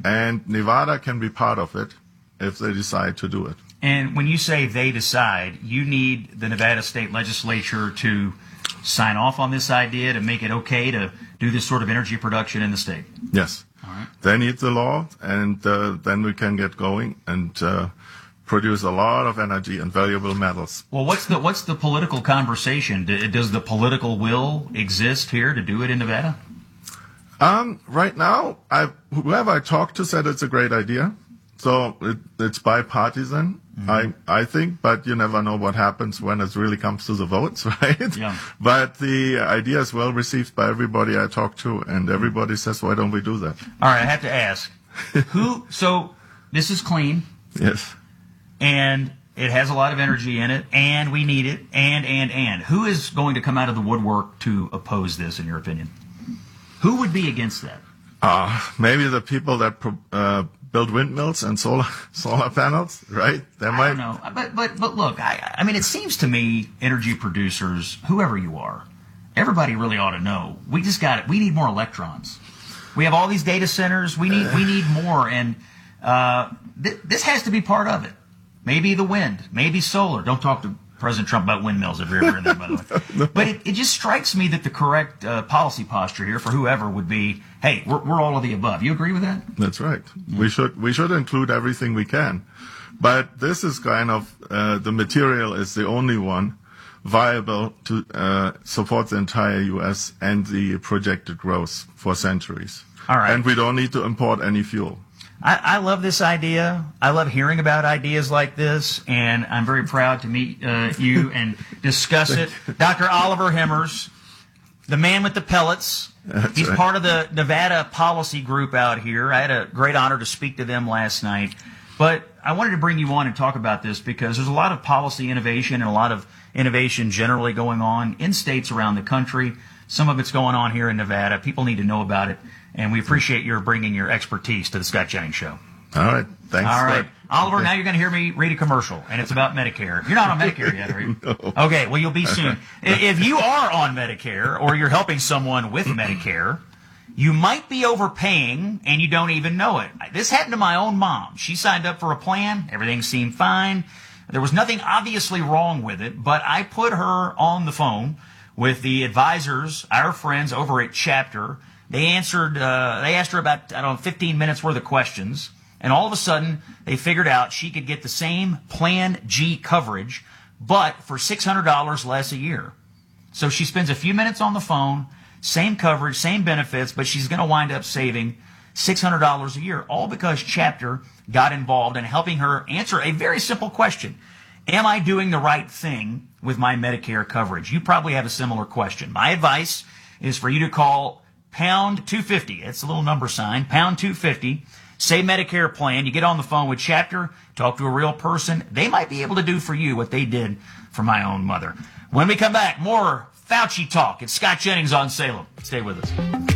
And Nevada can be part of it if they decide to do it. And when you say they decide, you need the Nevada State Legislature to sign off on this idea to make it okay to do this sort of energy production in the state? Yes. All right. They need the law, and then we can get going and produce a lot of energy and valuable metals. Well, what's the political conversation? Does the political will exist here to do it in Nevada? Right now, whoever I talked to said it's a great idea. So it's bipartisan, I think, but you never know what happens when it really comes to the votes, right? Yeah. But the idea is well received by everybody I talk to, and everybody says, why don't we do that? All right, I have to ask, so this is clean. Yes. And it has a lot of energy in it, and we need it, and. Who is going to come out of the woodwork to oppose this, in your opinion? Who would be against that? Maybe the people that build windmills and solar panels, right? I don't know. But look, I mean, it seems to me energy producers, whoever you are, everybody really ought to know. We just got it. We need more electrons. We have all these data centers. We need more, and this has to be part of it. Maybe the wind, maybe solar. Don't talk to President Trump about windmills if you're ever in there, by the way. No. But it just strikes me that the correct policy posture here for whoever would be, hey, we're all of the above. You agree with that? That's right. Mm-hmm. We should include everything we can. But this is kind of, the material is the only one viable to support the entire U.S. and the projected growth for centuries. All right. And we don't need to import any fuel. I love this idea. I love hearing about ideas like this, and I'm very proud to meet you and discuss it. Dr. Oliver Hemmers, the man with the pellets. He's right. Part of the Nevada policy group out here. I had a great honor to speak to them last night. But I wanted to bring you on and talk about this because there's a lot of policy innovation and a lot of innovation generally going on in states around the country. Some of it's going on here in Nevada. People need to know about it. And we appreciate your bringing your expertise to the Scott Jennings Show. All right. Thanks. All right. Oliver, okay. Now you're going to hear me read a commercial, and it's about Medicare. You're not on Medicare yet, are you? No. Okay, well, you'll be soon. If you are on Medicare or you're helping someone with Medicare, you might be overpaying, and you don't even know it. This happened to my own mom. She signed up for a plan. Everything seemed fine. There was nothing obviously wrong with it, but I put her on the phone with the advisors, our friends over at Chapter. They asked her about, 15 minutes worth of questions, and all of a sudden, they figured out she could get the same Plan G coverage, but for $600 less a year. So she spends a few minutes on the phone, same coverage, same benefits, but she's going to wind up saving $600 a year, all because Chapter got involved in helping her answer a very simple question. Am I doing the right thing with my Medicare coverage? You probably have a similar question. My advice is for you to call pound 250. It's a little number sign, pound 250. Say Medicare plan. You get on the phone with Chapter, talk to a real person. They might be able to do for you what they did for my own mother. When we come back, more Fauci talk. It's Scott Jennings on Salem. Stay with us.